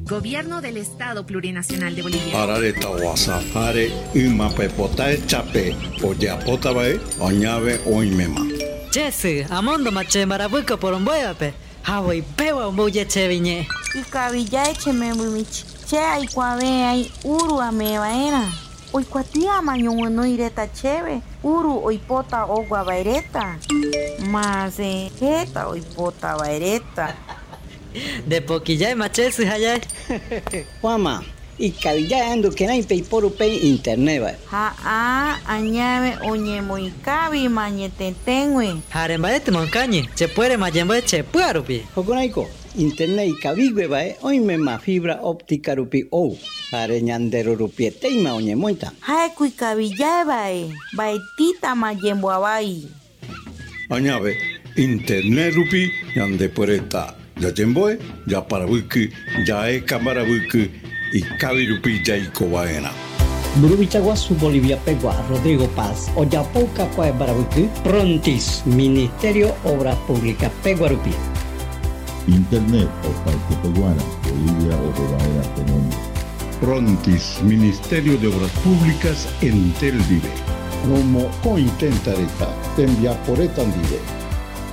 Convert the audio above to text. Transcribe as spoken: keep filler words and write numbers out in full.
Gobierno del Estado Plurinacional de Bolivia. Arareta wasafare imapepota chape oyapotabae oñave oimema. Jesse, amondo mache marabuco por un boyape. Hawai pewa un boye cheviñe. Y cabilla echeme mumich. Che ay cuave ay uru amevaera. Hoy cuatia maño no ireta cheve. Uru hoy pota ogua baireta. Mas eh heta hoy pota baireta. De poquilla mache si hayay. Juama, y cabilla ando que nay pei por pe internet ba. Ha a añave oñe muy cabi mañete tengue. Haremba de moncañe, che puere mayembo de che puarupi. Hokonaiko, internet y cabigwe ba hoy me ma fibra óptica rupi o. Hare ñandero rupi teima oñe moita. Ha kui cabilla bae. Baitita mayembo abai. Añave internet rupi yande poreta. Ya jemboe, ya parabuki, ya e camarabuki y cabirupi ya icobaena. Burubichaguasu Bolivia Pegua, Rodrigo Paz, Oyapoca Cuae Barabuki, Prontis, Ministerio Obras Públicas Peguarupi. Internet o Parque Peguana, Bolivia o Peguaera Tenón. Prontis, Ministerio de Obras Públicas en Teldive. Como cointentareta, tembia por etandive.